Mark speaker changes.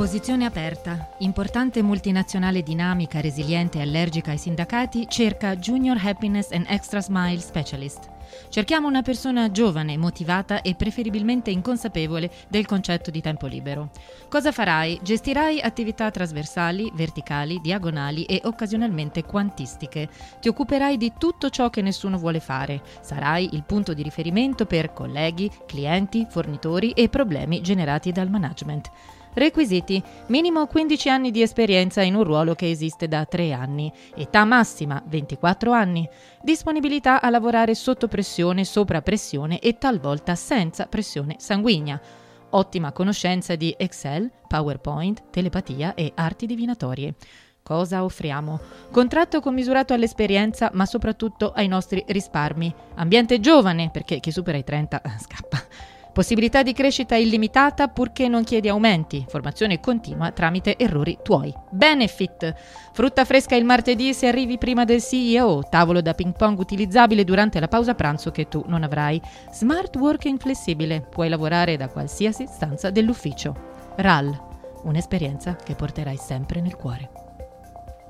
Speaker 1: Posizione aperta. Importante multinazionale dinamica, resiliente e allergica ai sindacati cerca Junior Happiness and Extra Smile Specialist. Cerchiamo una persona giovane, motivata e preferibilmente inconsapevole del concetto di tempo libero. Cosa farai? Gestirai attività trasversali, verticali, diagonali e occasionalmente quantistiche. Ti occuperai di tutto ciò che nessuno vuole fare. Sarai il punto di riferimento per colleghi, clienti, fornitori e problemi generati dal management. Requisiti: minimo 15 anni di esperienza in un ruolo che esiste da 3 anni, età massima 24 anni, disponibilità a lavorare sotto pressione, sopra pressione e talvolta senza pressione sanguigna, ottima conoscenza di Excel, PowerPoint, telepatia e arti divinatorie. Cosa offriamo? Contratto commisurato all'esperienza, ma soprattutto ai nostri risparmi. Ambiente giovane, perché chi supera i 30 scappa. Possibilità di crescita illimitata purché non chiedi aumenti. Formazione continua tramite errori tuoi. Benefit: frutta fresca il martedì se arrivi prima del CEO. Tavolo da ping pong utilizzabile durante la pausa pranzo che tu non avrai. Smart working flessibile. Puoi lavorare da qualsiasi stanza dell'ufficio. RAL: un'esperienza che porterai sempre nel cuore.